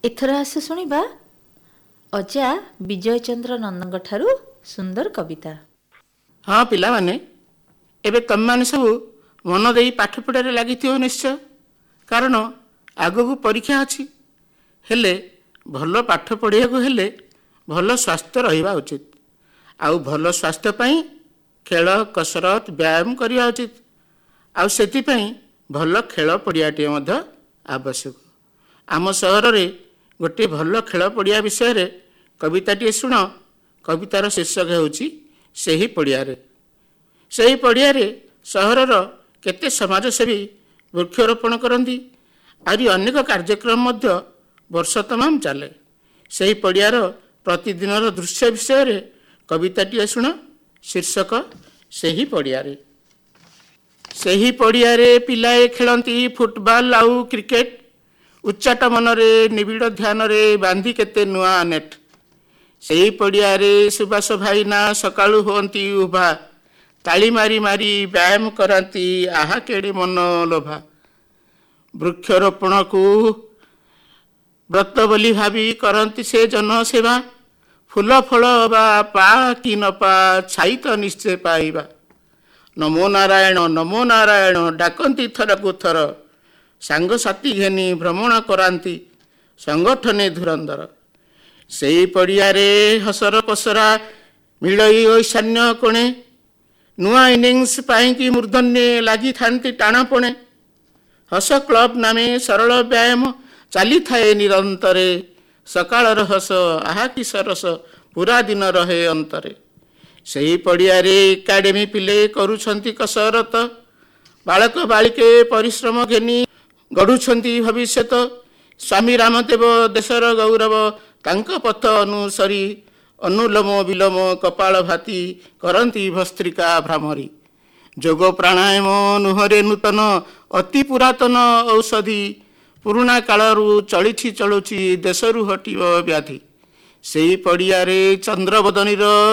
एथर आसे शुणा अजा विजय चंद्र नंदन ठारू सुंदर कविता। हाँ पिला माने एबे तुम माने सब मन दे पाठ पढ़ारे लगी निश्चय, कारण आगू परीक्षा अच्छी हेले भल पाठ पढ़िया हेले भल स्वास्थ्य रहिबा उचित। आउ भल स्वास्थ्य पाई खेल कसरत व्यायाम करवा उचित। आउ सेति पाई भल खेल पड़ियाटे मध्य आवश्यक। आम सहर रे गोटे भल खेल पड़िया विषय रे कविताटी शुण। कवितार शीर्षक होउची सेही पड़ियारे। सेही पड़ियारे सहरर केते समाजसेवी वृक्षरोपण करती। आदि अनेक कार्यक्रम मध्य वर्ष तमाम चले। सेही पड़ियार प्रतिदिनर दृश्य विषय रे कविताटी शुण। शीर्षक सेही पड़ियारे। सेही पड़ियारे पिलाए खेलती फुटबॉल आउ क्रिकेट। उच्चाट मनरे निबिड़ ध्यान रे बांधी केते नुआ नेट। सेही पड़ियारे सुबास भाईना सकाळु होती उभा। ताली मारी मारी व्यायाम कराती आहा केड़े मन लोभा। वृक्षरोपण को व्रत बोली भावी करती से जनसेवा। फूल फल बा पा कि न पा छाई तो निश्चय पाइबा। नमो नारायण डाकती थर को थर। सांगसाथी घेनी भ्रमण कराती संगठने धुरंधर। सेही पड़ियारे हसर पसरा मिलई ईशान्य कोणे। नुआ इनिंग्स पाई मूर्धन्य लगी थांती टाणापणे। हस क्लब नामे सरल व्यायाम चली थाए निरंतरे। सकाळर हस आहा कि सरस पूरा दिन रहे अंतरे। सेही पड़ियारे एकाडेमी पिले करुछंती कसरत। बालक बालिके परिश्रम घेनी गढ़ुछंती भविष्यत। स्वामी रामदेव देशर गौरव तांक पथ अनुसरी। अनुलोम विलोम कपाल भाती करंती भस्त्रिका भ्रामरी। जोग प्राणायाम नुहरे नूतन अति पुरातन औषधि। पुराणा कालरू चलिछि चलुछि देशरू हटिब व्याधि। सेही पड़ियारे चंद्रबदनीर